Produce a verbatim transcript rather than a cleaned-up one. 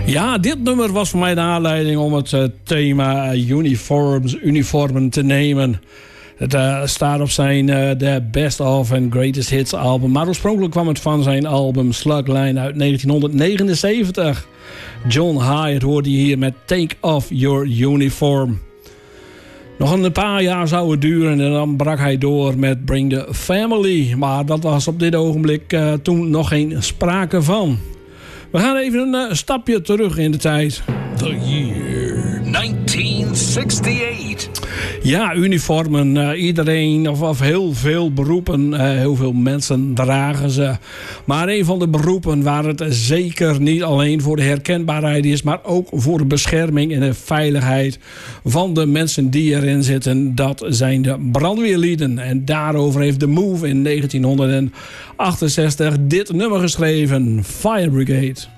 Ja, dit nummer was voor mij de aanleiding om het uh, thema uniforms, uniformen te nemen. Het uh, staat op zijn uh, The Best of and Greatest Hits album. Maar oorspronkelijk kwam het van zijn album Slugline uit negentien negenenzeventig. John Hyatt hoorde je hier met Take Off Your Uniform. Nog een paar jaar zou het duren en dan brak hij door met Bring the Family. Maar dat was op dit ogenblik uh, toen nog geen sprake van. We gaan even een uh, stapje terug in de tijd. The year negentien achtenzestig. Ja, uniformen. Uh, iedereen of, of heel veel beroepen, uh, heel veel mensen dragen ze. Maar een van de beroepen waar het zeker niet alleen voor de herkenbaarheid is, maar ook voor de bescherming en de veiligheid van de mensen die erin zitten, dat zijn de brandweerlieden. En daarover heeft The Move in negentien achtenzestig dit nummer geschreven, Fire Brigade.